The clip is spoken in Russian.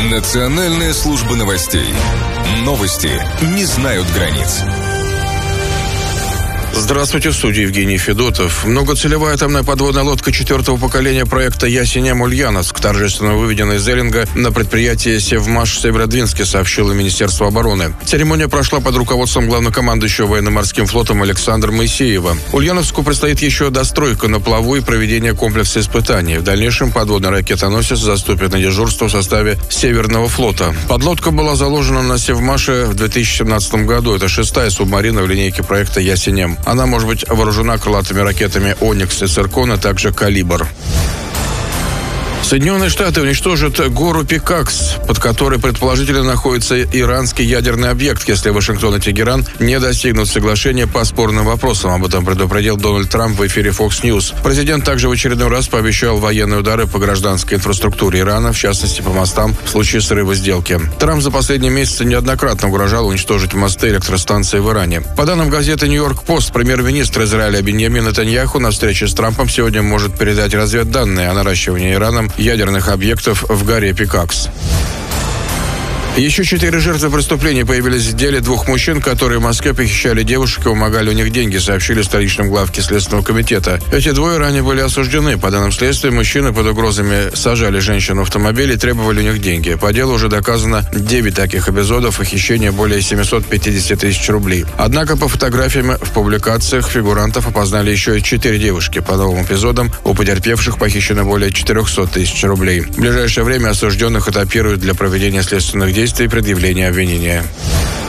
Национальная служба новостей. Новости не знают границ. Здравствуйте, в студии Евгений Федотов. Многоцелевая атомная подводная лодка 4-го поколения проекта «Ясеням-Ульяновск» торжественно выведена из Эллинга на предприятии «Севмаш» в Северодвинске, сообщило Министерство обороны. Церемония прошла под руководством главнокомандующего военно-морским флотом Александра Моисеева. Ульяновску предстоит еще достройка на плаву и проведение комплекса испытаний. В дальнейшем подводный ракетоносец заступит на дежурство в составе Северного флота. Подлодка была заложена на «Севмаше» в 2017 году. Это 6-я субмарина в линейке проекта «Ясеням». Она может быть вооружена крылатыми ракетами «Оникс» и «Циркон», а также «Калибр». Соединенные Штаты уничтожат гору Пикакс, под которой предположительно находится иранский ядерный объект, если Вашингтон и Тегеран не достигнут соглашения по спорным вопросам. Об этом предупредил Дональд Трамп в эфире Fox News. Президент также в очередной раз пообещал военные удары по гражданской инфраструктуре Ирана, в частности по мостам, в случае срыва сделки. Трамп за последние месяцы неоднократно угрожал уничтожить мосты и электростанции в Иране. По данным газеты «Нью-Йорк Пост», премьер-министр Израиля Биньямин Нетаньяху на встрече с Трампом сегодня может передать разведданные о наращивании Ираном ядерных объектов в горе Пикакс. Еще 4 жертвы преступлений появились в деле 2 мужчин, которые в Москве похищали девушек и вымогали у них деньги, сообщили столичном главке Следственного комитета. Эти 2 ранее были осуждены. По данным следствия, мужчины под угрозами сажали женщин в автомобиль и требовали у них деньги. По делу уже доказано 9 таких эпизодов похищения более 750 тысяч рублей. Однако по фотографиям в публикациях фигурантов опознали еще и 4 девушки. По новым эпизодам у потерпевших похищено более 400 тысяч рублей. В ближайшее время осужденных этапируют для проведения следственных действий и предъявления обвинения.